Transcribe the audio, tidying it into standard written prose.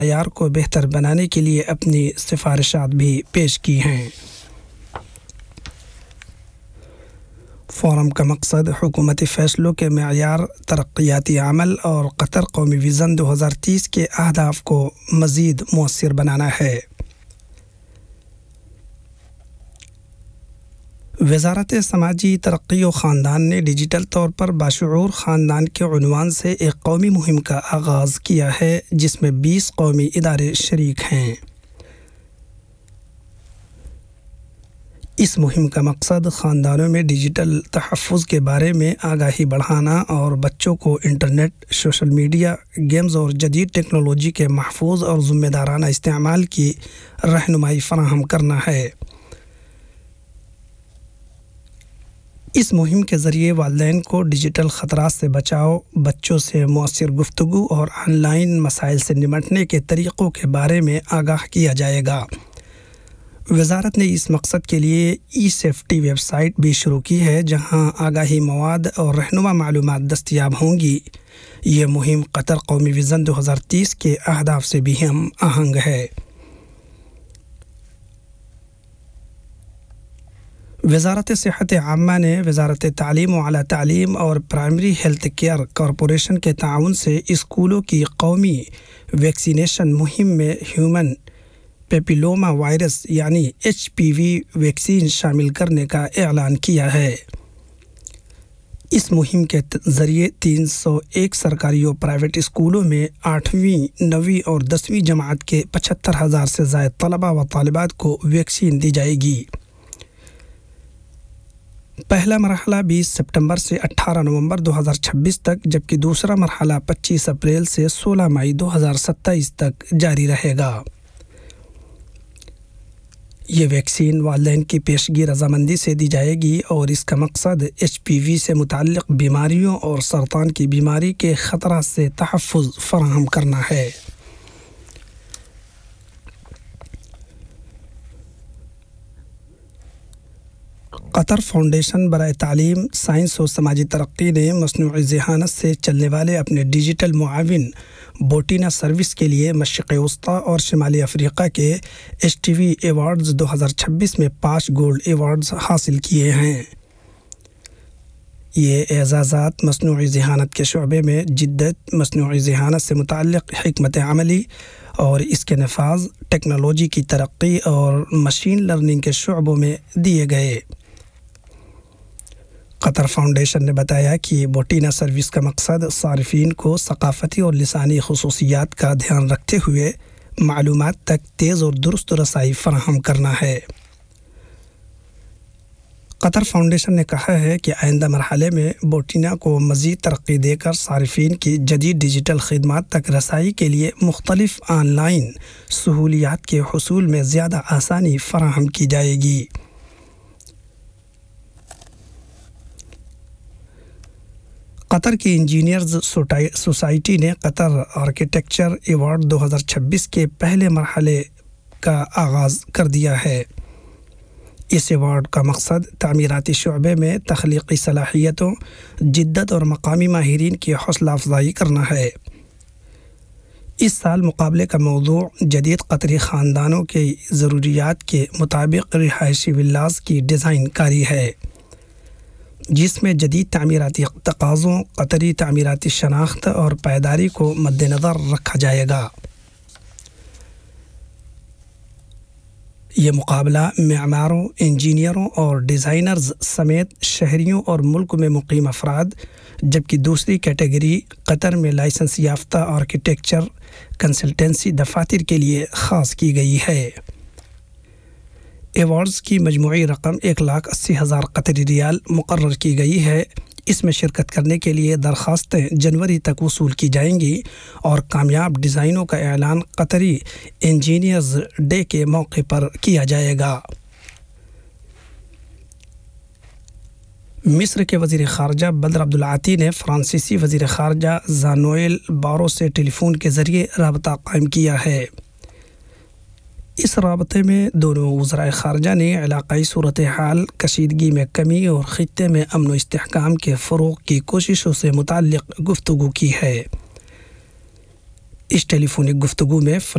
معیار کو بہتر بنانے کے لیے اپنی سفارشات بھی پیش کی ہیں۔ فورم کا مقصد حکومتی فیصلوں کے معیار، ترقیاتی عمل اور قطر قومی ویژن 2030 کے اہداف کو مزید مؤثر بنانا ہے۔ وزارت سماجی ترقی و خاندان نے ڈیجیٹل طور پر باشعور خاندان کے عنوان سے ایک قومی مہم کا آغاز کیا ہے، جس میں 20 قومی ادارے شریک ہیں۔ اس مہم کا مقصد خاندانوں میں ڈیجیٹل تحفظ کے بارے میں آگاہی بڑھانا اور بچوں کو انٹرنیٹ، سوشل میڈیا، گیمز اور جدید ٹیکنالوجی کے محفوظ اور ذمہ دارانہ استعمال کی رہنمائی فراہم کرنا ہے۔ اس مہم کے ذریعے والدین کو ڈیجیٹل خطرات سے بچاؤ، بچوں سے مؤثر گفتگو اور آن لائن مسائل سے نمٹنے کے طریقوں کے بارے میں آگاہ کیا جائے گا۔ وزارت نے اس مقصد کے لیے ای سیفٹی ویب سائٹ بھی شروع کی ہے، جہاں آگاہی مواد اور رہنما معلومات دستیاب ہوں گی۔ یہ مہم قطر قومی ویژن 2030 کے اہداف سے بھی ہم آہنگ ہے۔ وزارت صحت عامہ نے وزارت تعلیم و اعلیٰ تعلیم اور پرائمری ہیلتھ کیئر کارپوریشن کے تعاون سے اسکولوں کی قومی ویکسینیشن مہم میں ہیومن پیپیلوما وائرس یعنی HPV ویکسین شامل کرنے کا اعلان کیا ہے۔ اس مہم کے ذریعے 301 سرکاری و پرائیویٹ اسکولوں میں 8ویں، 9ویں اور 10ویں جماعت کے 75,000 سے زائد طلباء و طالبات کو ویکسین دی جائے گی۔ پہلا مرحلہ 20 سپتمبر سے 18 نومبر 2026 تک، جبکہ دوسرا مرحلہ 25 اپریل سے 16 مئی 2027 تک جاری رہے گا۔ یہ ویکسین والدین کی پیشگی رضامندی سے دی جائے گی اور اس کا مقصد HPV سے متعلق بیماریوں اور سرطان کی بیماری کے خطرات سے تحفظ فراہم کرنا ہے۔ قطر فاؤنڈیشن برائے تعلیم، سائنس و سماجی ترقی نے مصنوعی ذہانت سے چلنے والے اپنے ڈیجیٹل معاون بوٹینا سروس کے لیے مشرق وسطی اور شمالی افریقہ کے HTV ایوارڈز 2026 میں 5 گولڈ ایوارڈز حاصل کیے ہیں۔ یہ اعزازات مصنوعی ذہانت کے شعبے میں جدت، مصنوعی ذہانت سے متعلق حکمت عملی اور اس کے نفاذ، ٹیکنالوجی کی ترقی اور مشین لرننگ کے شعبوں میں دیے گئے۔ قطر فاؤنڈیشن نے بتایا کہ بوٹینا سروس کا مقصد صارفین کو ثقافتی اور لسانی خصوصیات کا دھیان رکھتے ہوئے معلومات تک تیز اور درست رسائی فراہم کرنا ہے۔ قطر فاؤنڈیشن نے کہا ہے کہ آئندہ مرحلے میں بوٹینا کو مزید ترقی دے کر صارفین کی جدید ڈیجیٹل خدمات تک رسائی کے لیے مختلف آن لائن سہولیات کے حصول میں زیادہ آسانی فراہم کی جائے گی۔ قطر کی انجینئرز سوسائٹی نے قطر آرکیٹیکچر ایوارڈ 2026 کے پہلے مرحلے کا آغاز کر دیا ہے۔ اس ایوارڈ کا مقصد تعمیراتی شعبے میں تخلیقی صلاحیتوں، جدت اور مقامی ماہرین کی حوصلہ افزائی کرنا ہے۔ اس سال مقابلے کا موضوع جدید قطری خاندانوں کی ضروریات کے مطابق رہائشی ولاز کی ڈیزائن کاری ہے، جس میں جدید تعمیراتی تقاضوں، قطری تعمیراتی شناخت اور پائیداری کو مد نظر رکھا جائے گا۔ یہ مقابلہ معماروں، انجینئروں اور ڈیزائنرز سمیت شہریوں اور ملک میں مقیم افراد، جبکہ دوسری کیٹیگری قطر میں لائسنس یافتہ آرکیٹیکچر کنسلٹنسی دفاتر کے لیے خاص کی گئی ہے۔ ایوارڈز کی مجموعی رقم 1,80,000 قطری ریال مقرر کی گئی ہے۔ اس میں شرکت کرنے کے لیے درخواستیں جنوری تک وصول کی جائیں گی اور کامیاب ڈیزائنوں کا اعلان قطری انجینئرز ڈے کے موقع پر کیا جائے گا۔ مصر کے وزیر خارجہ بدر عبدالعاطی نے فرانسیسی وزیر خارجہ ژان-نویل بارو سے ٹیلی فون کے ذریعے رابطہ قائم کیا ہے۔ اس رابطے میں دونوں وزرائے خارجہ نے علاقائی صورتحال، کشیدگی میں کمی اور خطے میں امن و استحکام کے فروغ کی کوششوں سے متعلق گفتگو کی ہے۔ اس ٹیلی فونک گفتگو میں